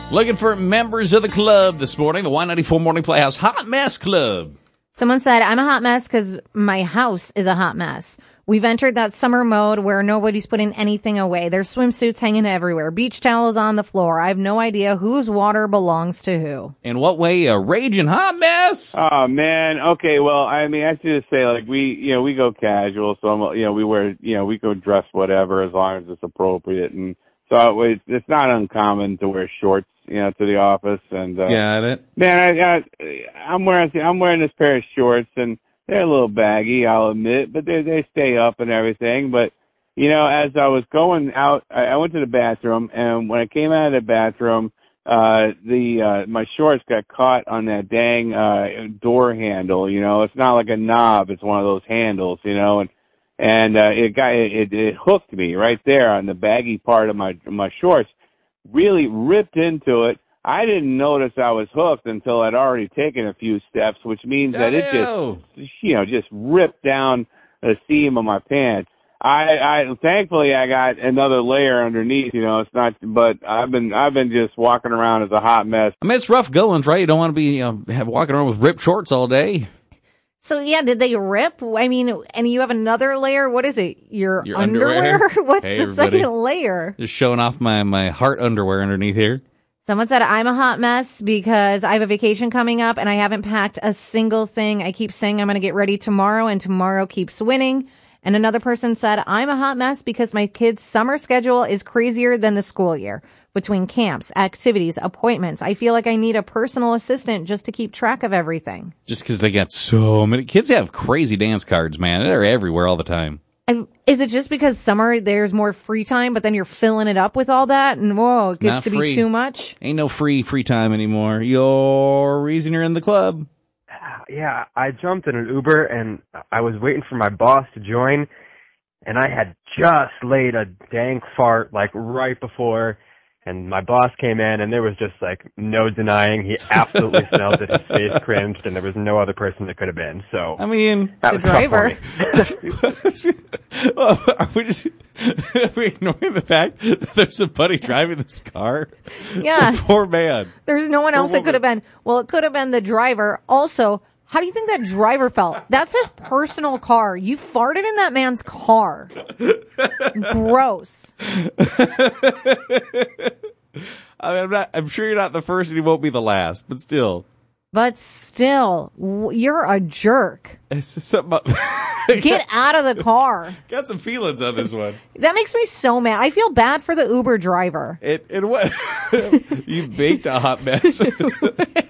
Looking for members of the club this morning, the Y94 Morning Playhouse Hot Mess Club. Someone said, I'm a hot mess because my house is a hot mess. We've entered that summer mode where nobody's putting anything away. There's swimsuits hanging everywhere. Beach towels on the floor. I have no idea whose water belongs to who. In what way a raging hot mess? Oh, man. Okay, well, I mean, I should just say, like, we go casual, so, we wear, we go dress whatever as long as it's appropriate. And so it's not uncommon to wear shorts, to the office. And got it. Man, I'm wearing this pair of shorts, and they're a little baggy, I'll admit, but they stay up and everything. But, as I was going out, I went to the bathroom, and when I came out of the bathroom, my shorts got caught on that dang door handle. It's not like a knob, it's one of those handles, and it hooked me right there on the baggy part of my shorts. Really ripped into it. I didn't notice I was hooked until I'd already taken a few steps, which means that it just ripped down the seam of my pants. I thankfully I got another layer underneath, it's not, but I've been just walking around as a hot mess. I mean, it's rough goings, right? You don't want to be walking around with ripped shorts all day. So, yeah, did they rip? I mean, and you have another layer? What is it? Your underwear? What's the second layer? Just showing off my heart underwear underneath here. Someone said, I'm a hot mess because I have a vacation coming up and I haven't packed a single thing. I keep saying I'm going to get ready tomorrow and tomorrow keeps winning. And another person said, I'm a hot mess because my kids' summer schedule is crazier than the school year. Between camps, activities, appointments, I feel like I need a personal assistant just to keep track of everything. Just because they got so many. Kids have crazy dance cards, man. They're everywhere all the time. Is it just because summer there's more free time, but then you're filling it up with all that, and whoa, it gets to be too much? Ain't no free time anymore. You're reason you're in the club. Yeah, I jumped in an Uber, and I was waiting for my boss to join, and I had just laid a dank fart, like, right before, and my boss came in, and there was just, like, no denying. He absolutely smelled it. His face cringed, and there was no other person that could have been. So, I mean, that was driver. Are we ignoring the fact that there's somebody driving this car? Yeah. Poor man. There's no one else that could have been. Well, it could have been the driver. Also, how do you think that driver felt? That's his personal car. You farted in that man's car. Gross. I mean, I'm sure you're not the first and you won't be the last, but still. You're a jerk. It's just something about... Get out of the car. Got some feelings on this one. That makes me so mad. I feel bad for the Uber driver. It what? You baked a hot mess.